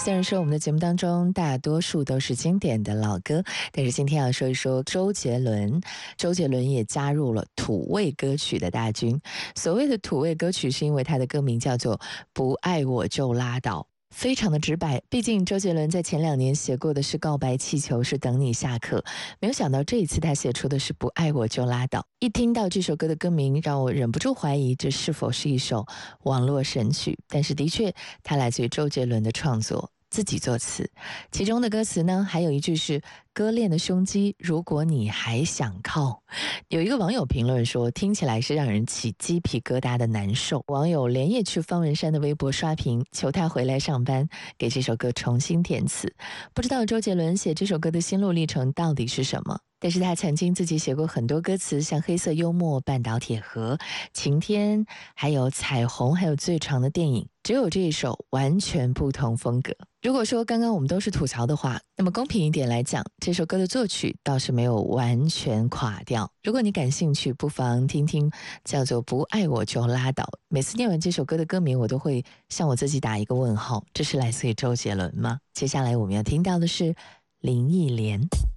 虽然说我们的节目当中大多数都是经典的老歌，但是今天要说一说周杰伦。周杰伦也加入了土味歌曲的大军。所谓的土味歌曲，是因为他的歌名叫做不爱我就拉倒，非常的直白。毕竟周杰伦在前2年写过的是告白气球，是等你下课，没有想到这一次他写出的是不爱我就拉倒。一听到这首歌的歌名，让我忍不住怀疑这是否是一首网络神曲，但是的确它来自于周杰伦的创作，自己作词。其中的歌词呢，还有一句是割裂的胸肌，如果你还想靠。有一个网友评论说，听起来是让人起鸡皮疙瘩的难受。网友连夜去方文山的微博刷屏，求他回来上班，给这首歌重新填词。不知道周杰伦写这首歌的心路历程到底是什么，但是他曾经自己写过很多歌词，像黑色幽默、半岛铁盒、晴天，还有彩虹，还有最长的电影，只有这一首完全不同风格。如果说刚刚我们都是吐槽的话，那么公平一点来讲，这首歌的作曲倒是没有完全垮掉。如果你感兴趣，不妨听听叫做不爱我就拉倒。每次念完这首歌的歌名，我都会向我自己打一个问号，这是来自于周杰伦吗？接下来我们要听到的是林忆莲。